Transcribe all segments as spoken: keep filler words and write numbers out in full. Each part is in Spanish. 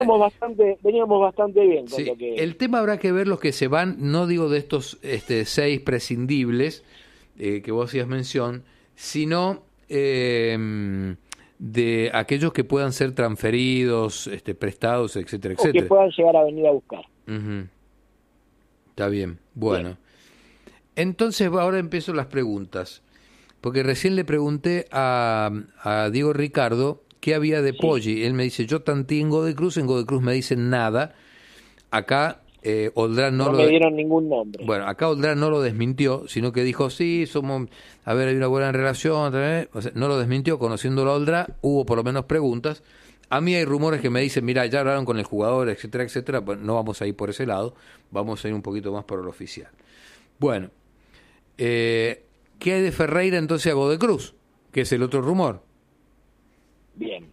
veníamos bastante, veníamos bastante bien con Sí, lo que... el tema habrá que ver los que se van, no digo de estos este, seis prescindibles eh, que vos hacías mención, sino eh, de aquellos que puedan ser transferidos, este, prestados, etcétera, o que etcétera. puedan llegar a venir a buscar. Uh-huh. Está bien, bueno. Bien. Entonces ahora empiezo las preguntas, porque recién le pregunté a, a Diego Ricardo qué había de Sí. Poggi. Él me dice, yo tanteé en Godoy Cruz, en Godoy Cruz me dicen nada. Acá eh, Oldrán no, No lo... me dieron ningún nombre. Bueno, acá Oldrán no lo desmintió, sino que dijo, sí, somos, a ver, hay una buena relación, o sea, no lo desmintió, conociéndolo a Oldrán, hubo por lo menos preguntas. A mí hay rumores que me dicen, mira, ya hablaron con el jugador, etcétera, etcétera, pues no vamos a ir por ese lado, vamos a ir un poquito más por lo oficial. Bueno, eh, ¿qué hay de Ferreira entonces a Godoy Cruz? Que es el otro rumor. Bien.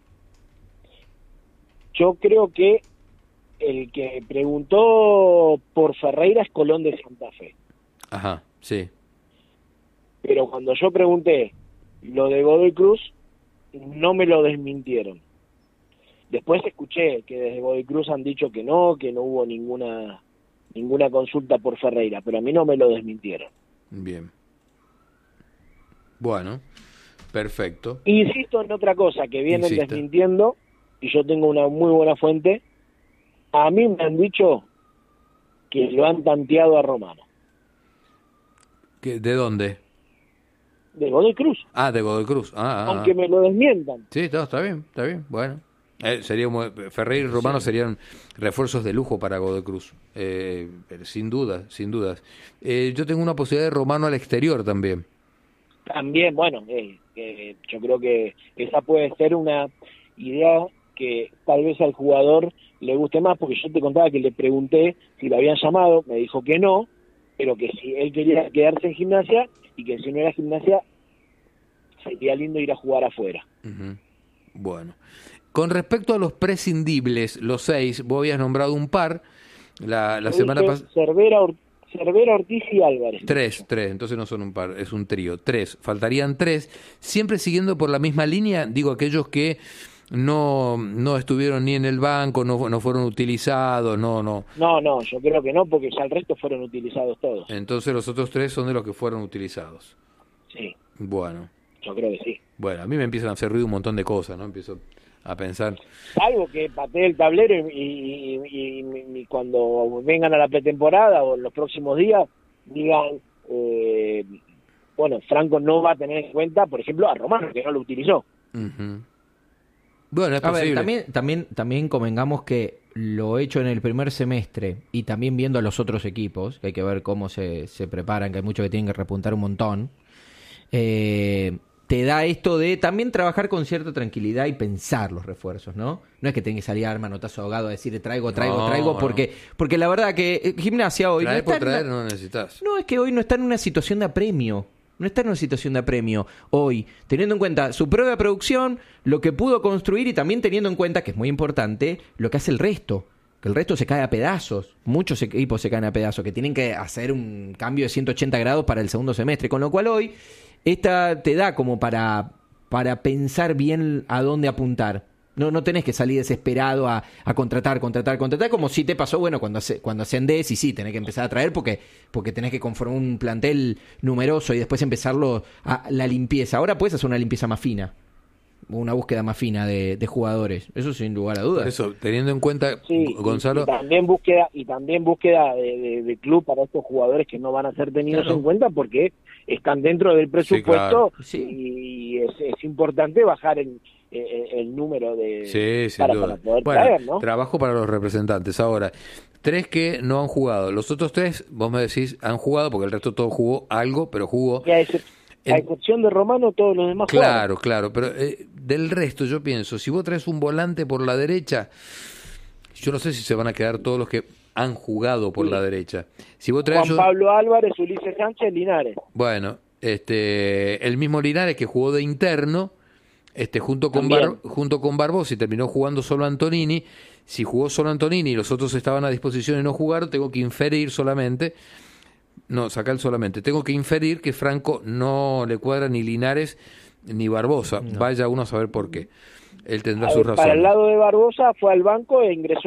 Yo creo que el que preguntó por Ferreira es Colón de Santa Fe. Ajá, sí. Pero cuando yo pregunté lo de Godoy Cruz, no me lo desmintieron. Después escuché que desde Godoy Cruz han dicho que no, que no hubo ninguna ninguna consulta por Ferreira, pero a mí no me lo desmintieron. Bien. Bueno, perfecto. Insisto en otra cosa que vienen Insista. desmintiendo, y yo tengo una muy buena fuente. A mí me han dicho que lo han tanteado a Romano. ¿Qué, ¿De dónde? De Godoy Cruz. Ah, de Godoy Cruz. Ah, ah, Aunque ah. me lo desmientan. Sí, está, está bien, está bien, bueno. Eh, sería muy- Ferreira y Romano Sí. serían refuerzos de lujo para Godoy Cruz, eh, pero sin duda, sin dudas. Eh, yo tengo una posibilidad de Romano al exterior también. También, bueno, eh, eh, yo creo que esa puede ser una idea que tal vez al jugador le guste más, porque yo te contaba que le pregunté si lo habían llamado, me dijo que no, pero que si él quería quedarse en Gimnasia y que si no era Gimnasia sería lindo ir a jugar afuera. Ujú. Bueno, con respecto a los prescindibles, los seis, vos habías nombrado un par, la, la Yo semana dije pasada... Cervera, Or- Cervera, Ortiz y Álvarez. Tres, tres, entonces no son un par, es un trío, tres, faltarían tres, siempre siguiendo por la misma línea, digo aquellos que no, no estuvieron ni en el banco, no, no fueron utilizados, no, no, No, no, yo creo que no, porque ya el resto fueron utilizados todos. entonces los otros tres son de los que fueron utilizados. Sí, Bueno, yo creo que sí. bueno, a mí me empiezan a hacer ruido un montón de cosas, ¿no? Empiezo a pensar, Salvo que patee el tablero y, y- y- y- y cuando vengan a la pretemporada o en los próximos días digan, eh, bueno, Franco no va a tener en cuenta, por ejemplo, a Romano, que no lo utilizó. ujú. Bueno, es A ver, posible. también, también, también convengamos que lo hecho en el primer semestre y también viendo a los otros equipos, que hay que ver cómo se, se preparan, que hay muchos que tienen que repuntar un montón, eh, te da esto de también trabajar con cierta tranquilidad y pensar los refuerzos, ¿no? No es que tengas que salir a dar manotazo ahogado a decir traigo, traigo, No, traigo, no. porque porque la verdad que eh, Gimnasia hoy... Traer no por está en traer una- no necesitas. no, es que hoy no está en una situación de apremio. No está en una situación de apremio hoy, teniendo en cuenta su propia producción, lo que pudo construir y también teniendo en cuenta, que es muy importante, lo que hace el resto. Que el resto se cae a pedazos. Muchos equipos se caen a pedazos, que tienen que hacer un cambio de ciento ochenta grados para el segundo semestre. Con lo cual hoy, esta te da como para, para pensar bien a dónde apuntar. No, no tenés que salir desesperado a, a contratar, contratar, contratar, como si te pasó, bueno, cuando hace- cuando ascendés y sí, tenés que empezar a traer porque, porque tenés que conformar un plantel numeroso y después empezarlo a la limpieza. Ahora puedes hacer una limpieza más fina, una búsqueda más fina de, de jugadores, eso sin lugar a dudas. Por eso, teniendo en cuenta, Sí, y- Gonzalo, y, también búsqueda y también búsqueda de, de- de club para estos jugadores que no van a ser tenidos Claro. en cuenta porque están dentro del presupuesto. Sí. Y es, es importante bajar el, el, el número de sí, sin para, duda. para poder Bueno, traer, ¿no? trabajo para los representantes. Ahora, tres que no han jugado. Los otros tres, vos me decís, han jugado, porque el resto todo jugó algo, pero jugó. Y a, excep- a En- excepción de Romano, todos los demás jugaron. Claro, claro, pero eh, del resto yo pienso, si vos traes un volante por la derecha, yo no sé si se van a quedar todos los que han jugado por Sí. la derecha. Si vos traes Juan un- Pablo Álvarez, Ulises Sánchez, Linares. bueno, este, el mismo Linares que jugó de interno, este, junto con También. Bar- junto con Barbosa y terminó jugando solo Antonini. Si jugó solo Antonini y los otros estaban a disposición y no jugaron, tengo que inferir solamente, no, sacar solamente, tengo que inferir que Franco no le cuadra ni Linares ni Barbosa. No. Vaya uno a saber por qué. Él tendrá A sus ver, razones. para el lado de Barbosa fue al banco e ingresó